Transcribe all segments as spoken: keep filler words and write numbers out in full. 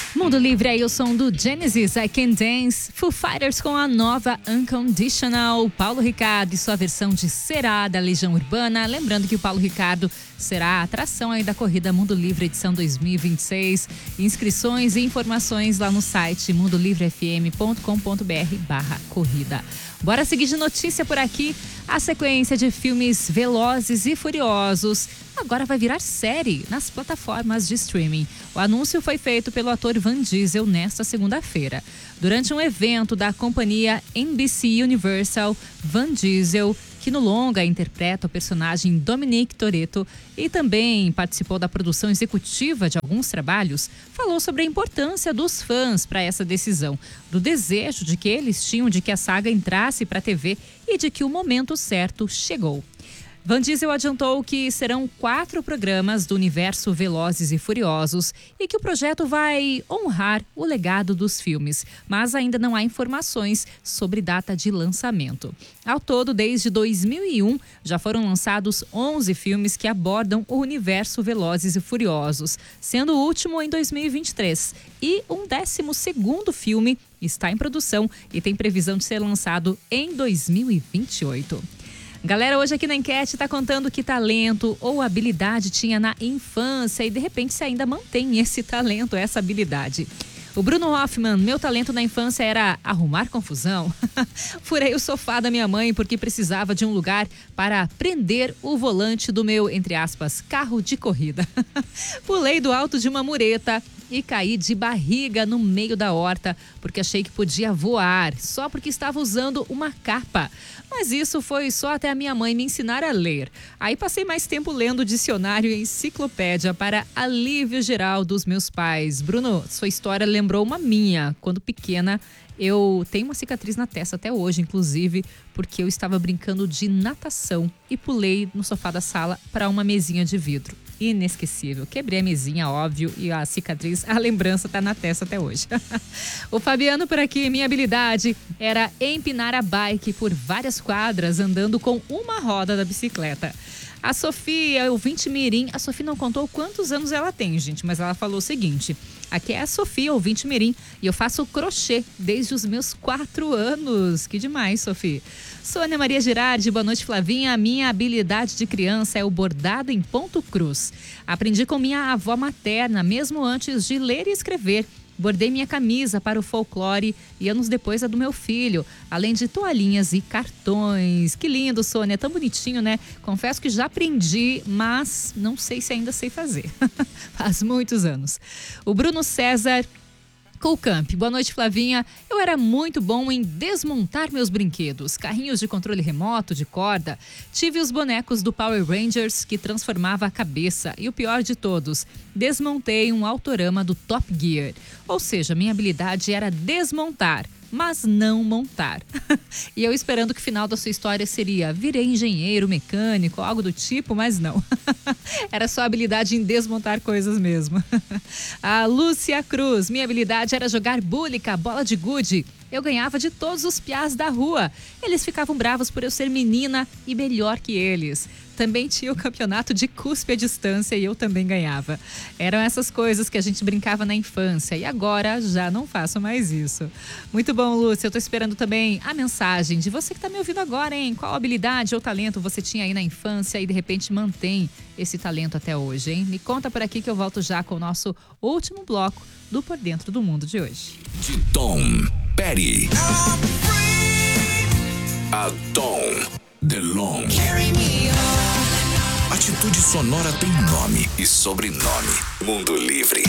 Mundo Livre aí, o som do Genesis, I Can Dance, Foo Fighters com a nova Unconditional, Paulo Ricardo e sua versão de Será, da Legião Urbana. Lembrando que o Paulo Ricardo será a atração aí da corrida Mundo Livre edição dois mil e vinte e seis. Inscrições e informações lá no site mundo livre f m ponto com ponto b r barra corrida. Bora seguir de notícia por aqui. A sequência de filmes Velozes e Furiosos agora vai virar série nas plataformas de streaming. O anúncio foi feito pelo ator Vin Diesel nesta segunda-feira. Durante um evento da companhia N B C Universal, Vin Diesel, que no longa interpreta o personagem Dominic Toretto e também participou da produção executiva de alguns trabalhos, falou sobre a importância dos fãs para essa decisão, do desejo de que eles tinham de que a saga entrasse para a T V e de que o momento certo chegou. Vin Diesel adiantou que serão quatro programas do universo Velozes e Furiosos e que o projeto vai honrar o legado dos filmes, mas ainda não há informações sobre data de lançamento. Ao todo, desde dois mil e um, já foram lançados onze filmes que abordam o universo Velozes e Furiosos, sendo o último em dois mil e vinte e três. E um décimo segundo filme está em produção e tem previsão de ser lançado em dois mil e vinte e oito. Galera, hoje aqui na enquete está contando que talento ou habilidade tinha na infância e de repente você ainda mantém esse talento, essa habilidade. O Bruno Hoffman, meu talento na infância era arrumar confusão. Furei o sofá da minha mãe porque precisava de um lugar para prender o volante do meu, entre aspas, carro de corrida. Pulei do alto de uma mureta e caí de barriga no meio da horta porque achei que podia voar, só porque estava usando uma capa. Mas isso foi só até a minha mãe me ensinar a ler. Aí passei mais tempo lendo dicionário e enciclopédia para alívio geral dos meus pais. Bruno, sua história lembrou uma minha. Quando pequena, eu tenho uma cicatriz na testa até hoje, inclusive, porque eu estava brincando de natação e pulei no sofá da sala para uma mesinha de vidro. Inesquecível. Quebrei a mesinha, óbvio, e a cicatriz, a lembrança tá na testa até hoje. O Fabiano por aqui, minha habilidade era empinar a bike por várias quadras andando com uma roda da bicicleta. A Sofia, ouvinte mirim, a Sofia não contou quantos anos ela tem, gente, mas ela falou o seguinte: aqui é a Sofia, ouvinte mirim, e eu faço crochê desde os meus quatro anos. Que demais, Sofia. Sônia Maria Girardi, boa noite, Flavinha. A minha habilidade de criança é o bordado em ponto cruz. Aprendi com minha avó materna, mesmo antes de ler e escrever. Bordei minha camisa para o folclore e anos depois a do meu filho, além de toalhinhas e cartões. Que lindo, Sônia, tão bonitinho, né? Confesso que já aprendi, mas não sei se ainda sei fazer. Faz muitos anos. O Bruno César Colcamp, boa noite, Flavinha. Eu era muito bom em desmontar meus brinquedos, carrinhos de controle remoto, de corda. Tive os bonecos do Power Rangers que transformava a cabeça e o pior de todos, desmontei um autorama do Top Gear. Ou seja, minha habilidade era desmontar, mas não montar. E eu esperando que o final da sua história seria virei engenheiro, mecânico, algo do tipo, mas não. Era só habilidade em desmontar coisas mesmo. A Lúcia Cruz, minha habilidade era jogar búlica, bola de gude. Eu ganhava de todos os piás da rua. Eles ficavam bravos por eu ser menina e melhor que eles. Também tinha o campeonato de cuspe à distância e eu também ganhava. Eram essas coisas que a gente brincava na infância e agora já não faço mais isso. Muito bom, Lúcia. Eu tô esperando também a mensagem de você que tá me ouvindo agora, hein? Qual habilidade ou talento você tinha aí na infância e de repente mantém esse talento até hoje, hein? Me conta por aqui que eu volto já com o nosso último bloco do Por Dentro do Mundo de hoje. De Tom Petty. A Tom DeLonge. Atitude sonora tem nome e sobrenome. Mundo Livre.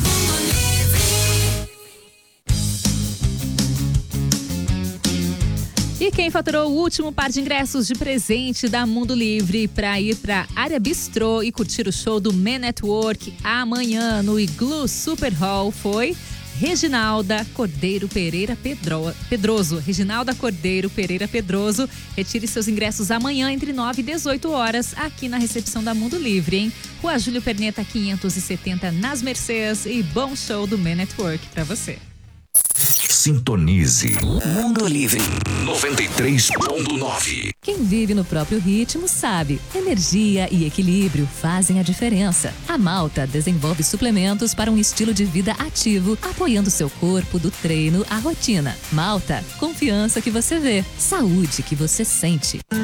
E quem faturou o último par de ingressos de presente da Mundo Livre para ir para Área Bistrô e curtir o show do Men at Work amanhã no Igloo Super Hall foi Reginalda Cordeiro Pereira Pedro, Pedroso. Reginalda Cordeiro Pereira Pedroso. Retire seus ingressos amanhã entre nove e dezoito horas aqui na recepção da Mundo Livre, hein? Rua Júlio Perneta quinhentos e setenta nas Mercês e bom show do Men at Work para você. Sintonize. Mundo Livre noventa e três ponto nove. Quem vive no próprio ritmo sabe, energia e equilíbrio fazem a diferença. A Malta desenvolve suplementos para um estilo de vida ativo, apoiando seu corpo do treino à rotina. Malta, confiança que você vê, saúde que você sente.